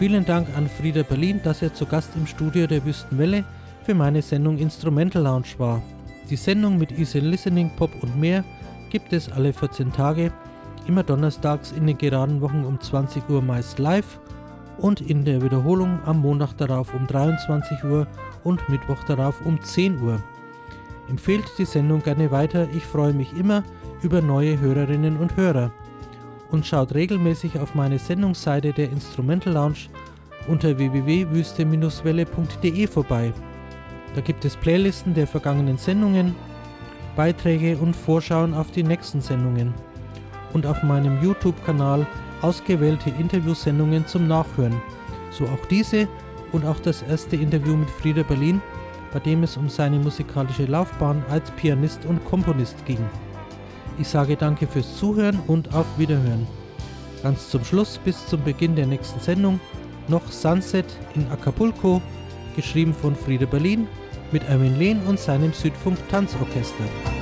vielen Dank an Frieder Berlin, dass er zu Gast im Studio der Wüstenwelle für meine Sendung Instrumental Lounge war. Die Sendung mit Easy Listening, Pop und mehr gibt es alle 14 Tage, immer donnerstags in den geraden Wochen um 20 Uhr meist live und in der Wiederholung am Montag darauf um 23 Uhr und Mittwoch darauf um 10 Uhr. Empfehlt die Sendung gerne weiter, ich freue mich immer über neue Hörerinnen und Hörer. Und schaut regelmäßig auf meine Sendungsseite der Instrumental Lounge unter www.wüste-welle.de vorbei. Da gibt es Playlisten der vergangenen Sendungen, Beiträge und Vorschauen auf die nächsten Sendungen. Und auf meinem YouTube-Kanal ausgewählte Interviewsendungen zum Nachhören. So auch diese und auch das erste Interview mit Frieder Berlin, bei dem es um seine musikalische Laufbahn als Pianist und Komponist ging. Ich sage danke fürs Zuhören und auf Wiederhören. Ganz zum Schluss, bis zum Beginn der nächsten Sendung, noch Sunset in Acapulco, geschrieben von Frieder Berlin, mit Erwin Lehn und seinem Südfunk Tanzorchester.